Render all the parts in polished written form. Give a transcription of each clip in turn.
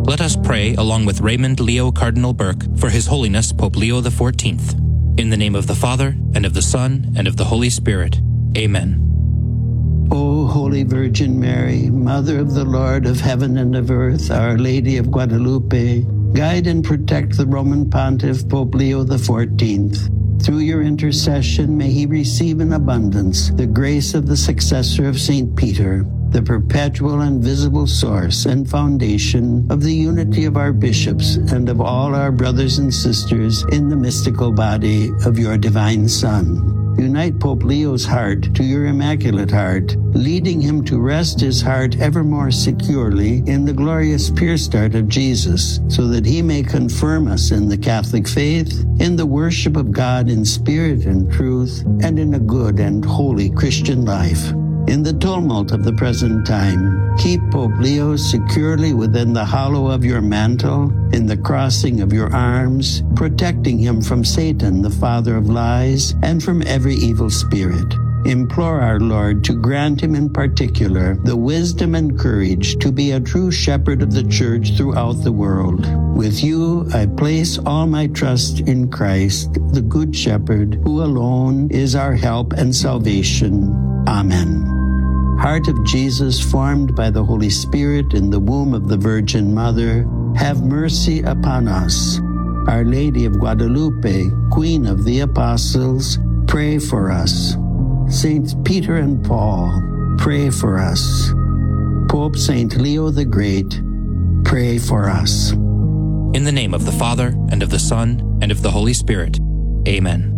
Let us pray along with Raymond Leo Cardinal Burke for His Holiness Pope Leo XIV. In the name of the Father, and of the Son, and of the Holy Spirit. Amen. O Holy Virgin Mary, Mother of the Lord of heaven and of earth, Our Lady of Guadalupe, guide and protect the Roman Pontiff Pope Leo XIV. Through your intercession, may he receive in abundance the grace of the successor of St. Peter, the perpetual and visible source and foundation of the unity of our bishops and of all our brothers and sisters in the mystical body of your divine Son. Unite Pope Leo's heart to your Immaculate Heart, leading him to rest his heart ever more securely in the glorious pure start of Jesus, so that he may confirm us in the Catholic faith, in the worship of God in spirit and truth, and in a good and holy Christian life. In the tumult of the present time, keep Pope Leo securely within the hollow of your mantle, in the crossing of your arms, protecting him from Satan, the father of lies, and from every evil spirit. Implore our Lord to grant him in particular the wisdom and courage to be a true shepherd of the Church throughout the world. With you, I place all my trust in Christ, the Good Shepherd, who alone is our help and salvation. Amen. Heart of Jesus, formed by the Holy Spirit in the womb of the Virgin Mother, have mercy upon us. Our Lady of Guadalupe, Queen of the Apostles, pray for us. Saints Peter and Paul, pray for us. Pope Saint Leo the Great, pray for us. In the name of the Father, and of the Son, and of the Holy Spirit. Amen.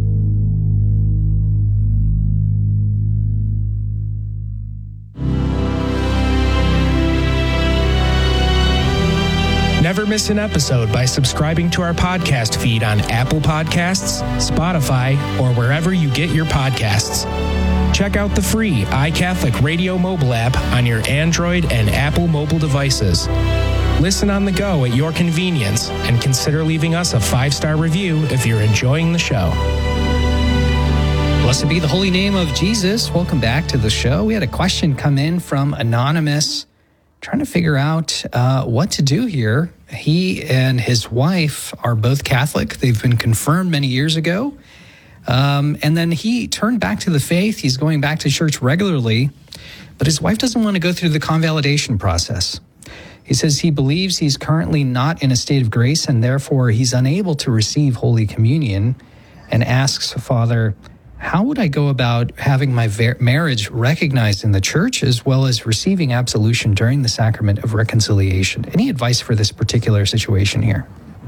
Never miss an episode by subscribing to our podcast feed on Apple Podcasts, Spotify, or wherever you get your podcasts. Check out the free iCatholic Radio mobile app on your Android and Apple mobile devices. Listen on the go at your convenience, and consider leaving us a 5-star review if you're enjoying the show. Blessed be the holy name of Jesus. Welcome back to the show. We had a question come in from Anonymous, trying to figure out what to do here. He and his wife are both Catholic. They've been confirmed many years ago. And then he turned back to the faith. He's going back to church regularly, but his wife doesn't want to go through the convalidation process. He says he believes he's currently not in a state of grace, and therefore he's unable to receive Holy Communion, and asks, Father, how would I go about having my marriage recognized in the church, as well as receiving absolution during the sacrament of reconciliation? Any advice for this particular situation here?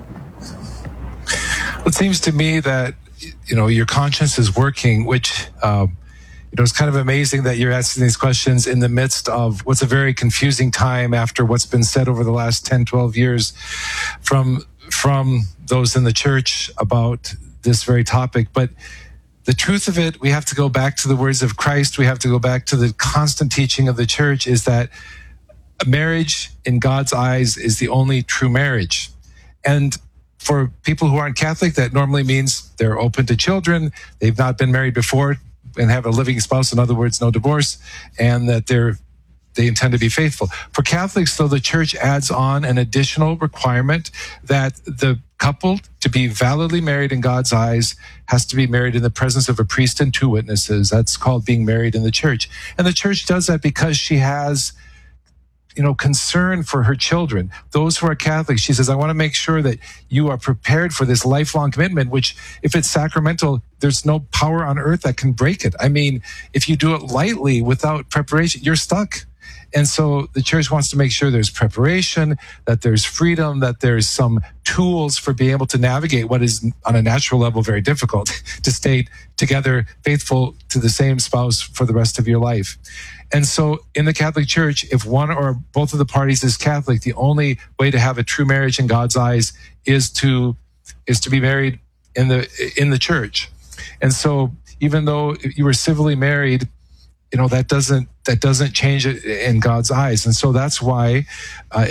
It seems to me that, your conscience is working, which, it's kind of amazing that you're asking these questions in the midst of what's a very confusing time after what's been said over the last 10, 12 years from those in the church about this very topic. But the truth of it, we have to go back to the words of Christ. We have to go back to the constant teaching of the church, is that a marriage in God's eyes is the only true marriage. And for people who aren't Catholic, that normally means they're open to children, they've not been married before and have a living spouse, in other words, no divorce, and that they intend to be faithful. For Catholics, though, the church adds on an additional requirement that the couple, to be validly married in God's eyes, has to be married in the presence of a priest and 2 witnesses. That's called being married in the church. And the church does that because she has, concern for her children. Those who are Catholic, she says, I want to make sure that you are prepared for this lifelong commitment, which, if it's sacramental, there's no power on earth that can break it. I mean, if you do it lightly without preparation, you're stuck. And so the church wants to make sure there's preparation, that there's freedom, that there's some tools for being able to navigate what is on a natural level very difficult, to stay together, faithful to the same spouse for the rest of your life. And so in the Catholic Church, if one or both of the parties is Catholic, the only way to have a true marriage in God's eyes is to be married in the church. And so even though you were civilly married, that doesn't change it in God's eyes. And so that's why I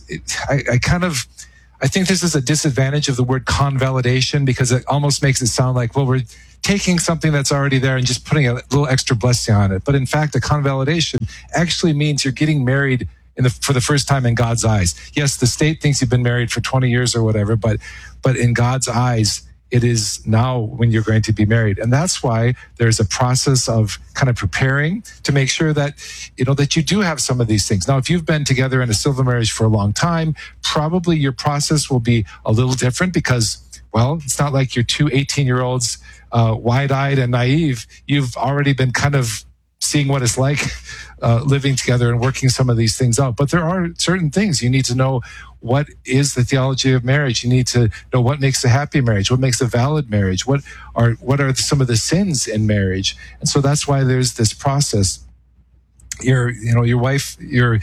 think this is a disadvantage of the word convalidation, because it almost makes it sound like, well, we're taking something that's already there and just putting a little extra blessing on it. But in fact, a convalidation actually means you're getting married for the first time in God's eyes. Yes, the state thinks you've been married for 20 years or whatever, but in God's eyes, it is now when you're going to be married. And that's why there's a process of kind of preparing to make sure that, that you do have some of these things. Now, if you've been together in a civil marriage for a long time, probably your process will be a little different because, well, it's not like you're two 18-year-olds, wide-eyed and naive. You've already been kind of seeing what it's like living together and working some of these things out. But there are certain things you need to know. What is the theology of marriage? You need to know what makes a happy marriage, what makes a valid marriage, what are some of the sins in marriage. And so that's why there's this process. Your wife, your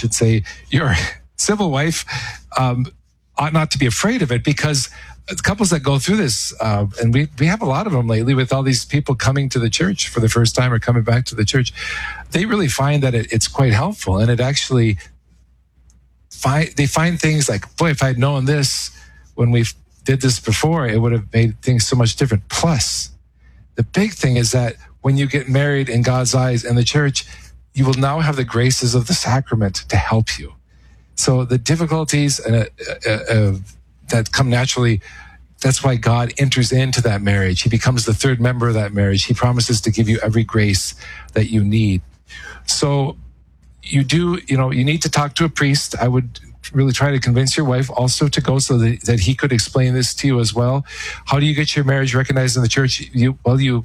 civil wife, ought not to be afraid of it, because couples that go through this, and we have a lot of them lately with all these people coming to the church for the first time or coming back to the church, they really find that it's quite helpful. And it actually, they find things like, boy, if I'd known this when we did this before, it would have made things so much different. Plus, the big thing is that when you get married in God's eyes in the church, you will now have the graces of the sacrament to help you. So the difficulties that come naturally, that's why God enters into that marriage. He becomes the third member of that marriage. He promises to give you every grace that you need. So you need to talk to a priest. I would really try to convince your wife also to go so that he could explain this to you as well. How do you get your marriage recognized in the church? You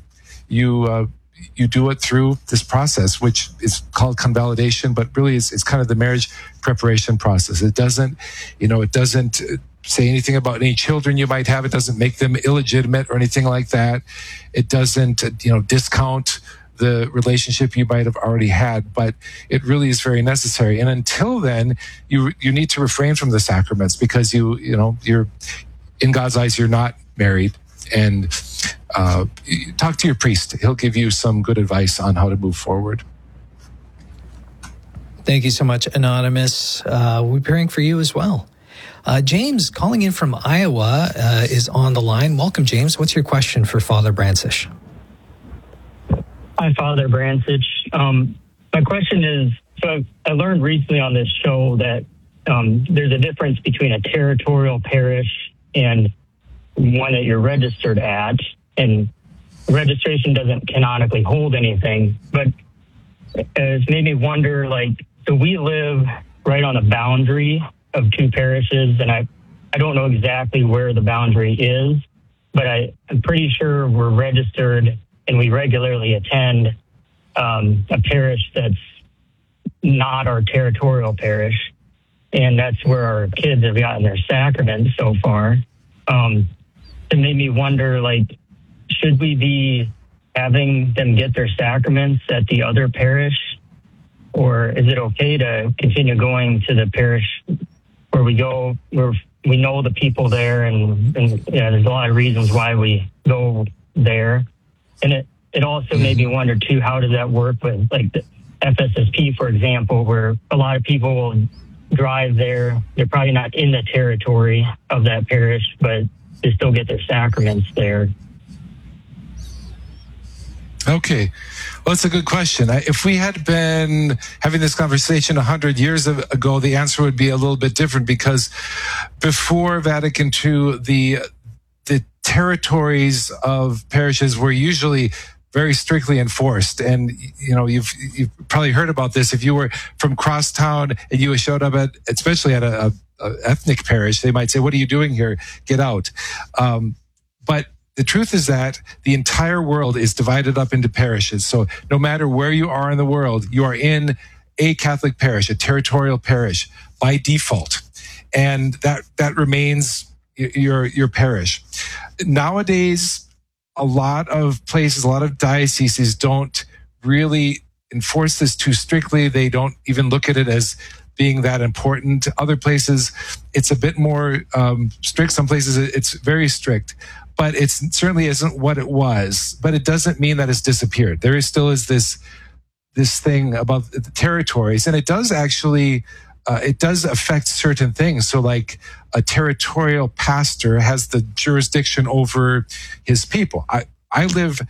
do it through this process, which is called convalidation, but really it's kind of the marriage preparation process. It doesn't say anything about any children you might have. It doesn't make them illegitimate or anything like that. It doesn't, discount the relationship you might have already had, but it really is very necessary. And until then, you need to refrain from the sacraments, because you're in God's eyes, you're not married. And talk to your priest. He'll give you some good advice on how to move forward. Thank you so much, Anonymous. We're praying for you as well. James, calling in from Iowa, is on the line. Welcome, James. What's your question for Father Brancich? Hi, Father Brancich. My question is, so I learned recently on this show that there's a difference between a territorial parish and one that you're registered at, and registration doesn't canonically hold anything, but it's made me wonder, so we live right on a boundary of two parishes, and I don't know exactly where the boundary is, but I'm pretty sure we're registered and we regularly attend a parish that's not our territorial parish, and that's where our kids have gotten their sacraments so far. It made me wonder, should we be having them get their sacraments at the other parish, or is it okay to continue going to the parish where we go, where we know the people there, and there's a lot of reasons why we go there. And it also made me wonder too, how does that work with the FSSP, for example, where a lot of people will drive there. They're probably not in the territory of that parish, but they still get their sacraments there. Okay. Well, it's a good question. If we had been having this conversation 100 years ago, the answer would be a little bit different, because before Vatican II, the territories of parishes were usually very strictly enforced. And, you've probably heard about this. If you were from Crosstown and you showed up especially at a ethnic parish, they might say, "What are you doing here? Get out." But the truth is that the entire world is divided up into parishes. So no matter where you are in the world, you are in a Catholic parish, a territorial parish by default. And that remains your parish. Nowadays, a lot of places, a lot of dioceses don't really enforce this too strictly. They don't even look at it as being that important. Other places, it's a bit more strict. Some places, it's very strict. But it certainly isn't what it was. But it doesn't mean that it's disappeared. There still is this thing about the territories, and it does actually it does affect certain things. So, like a territorial pastor has the jurisdiction over his people. I live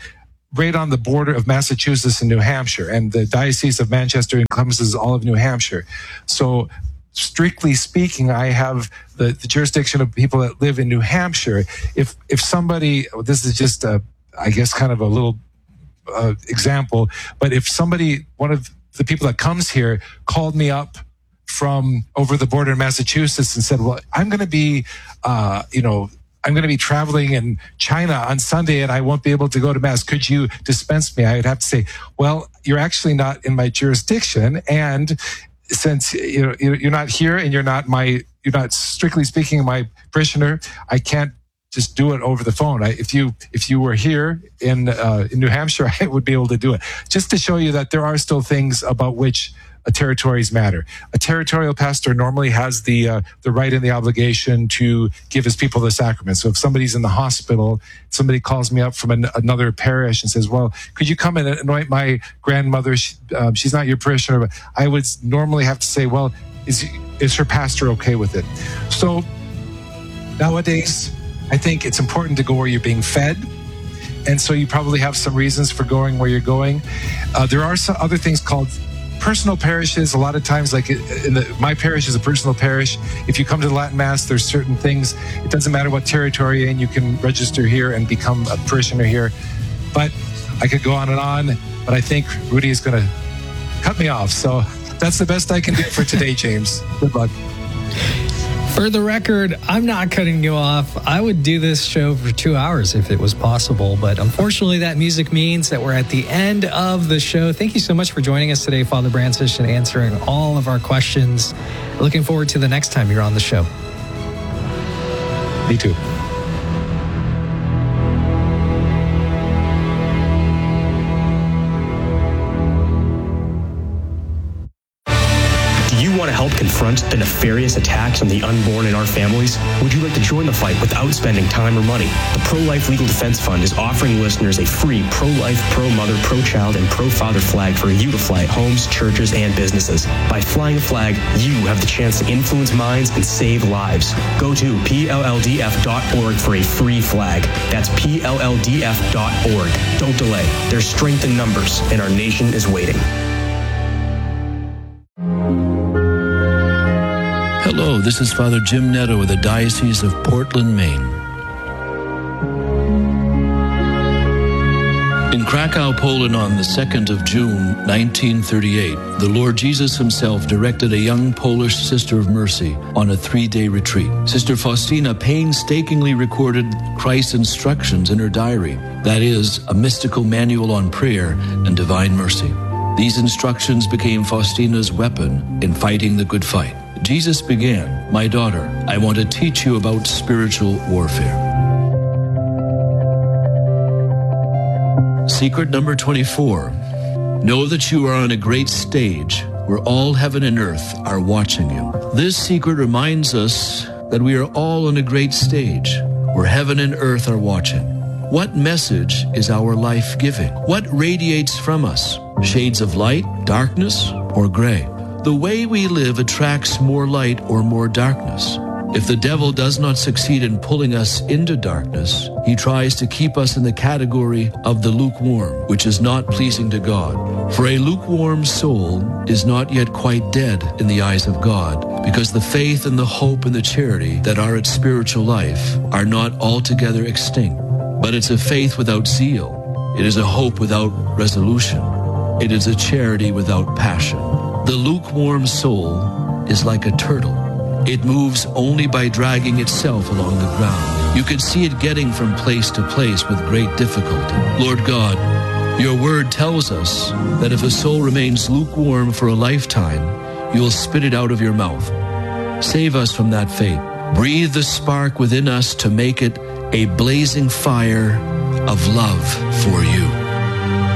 right on the border of Massachusetts and New Hampshire, and the Diocese of Manchester encompasses all of New Hampshire. So strictly speaking, I have the jurisdiction of people that live in New Hampshire. If somebody, this is just I guess kind of a little example, but if somebody, one of the people that comes here called me up from over the border in Massachusetts and said, well, I'm going to be, I'm going to be traveling in China on Sunday and I won't be able to go to Mass. Could you dispense me? I would have to say, well, you're actually not in my jurisdiction. And since you're not here and you're not strictly speaking my parishioner, I can't just do it over the phone. If you were here in New Hampshire, I would be able to do it. Just to show you that there are still things about which territories matter. A territorial pastor normally has the right and the obligation to give his people the sacrament. So if somebody's in the hospital, somebody calls me up from another parish and says, well, could you come and anoint my grandmother? She's not your parishioner, but I would normally have to say, well, is her pastor okay with it? So nowadays, I think it's important to go where you're being fed. And so you probably have some reasons for going where you're going. There are some other things called personal parishes. A lot of times, like my parish is a personal parish. If you come to the Latin Mass, there's certain things. It doesn't matter what territory you're in. You can register here and become a parishioner here. But I could go on, but I think Rudy is going to cut me off. So that's the best I can do for today, James. Good luck. For the record, I'm not cutting you off. I would do this show for 2 hours if it was possible, but unfortunately that music means that we're at the end of the show. Thank you so much for joining us today, Father Brandtjes, and answering all of our questions. Looking forward to the next time you're on the show. Me too. Want to help confront the nefarious attacks on the unborn in our families? Would you like to join the fight without spending time or money? The Pro-Life Legal Defense Fund is offering listeners a free pro-life, pro-mother, pro-child, and pro-father flag for you to fly at homes, churches, and businesses. By flying a flag, you have the chance to influence minds and save lives. Go to PLLDF.org for a free flag. That's PLLDF.org. Don't delay. There's strength in numbers, and our nation is waiting. Hello, this is Father Jim Netto with the Diocese of Portland, Maine. In Krakow, Poland on the 2nd of June, 1938, the Lord Jesus himself directed a young Polish Sister of Mercy on a 3-day retreat. Sister Faustina painstakingly recorded Christ's instructions in her diary, that is, a mystical manual on prayer and divine mercy. These instructions became Faustina's weapon in fighting the good fight. Jesus began, "My daughter, I want to teach you about spiritual warfare." Secret number 24. Know that you are on a great stage where all heaven and earth are watching you. This secret reminds us that we are all on a great stage where heaven and earth are watching. What message is our life giving? What radiates from us? Shades of light, darkness, or gray? The way we live attracts more light or more darkness. If the devil does not succeed in pulling us into darkness, he tries to keep us in the category of the lukewarm, which is not pleasing to God. For a lukewarm soul is not yet quite dead in the eyes of God, because the faith and the hope and the charity that are its spiritual life are not altogether extinct. But it's a faith without zeal. It is a hope without resolution. It is a charity without passion. The lukewarm soul is like a turtle. It moves only by dragging itself along the ground. You can see it getting from place to place with great difficulty. Lord God, your word tells us that if a soul remains lukewarm for a lifetime, you will spit it out of your mouth. Save us from that fate. Breathe the spark within us to make it a blazing fire of love for you.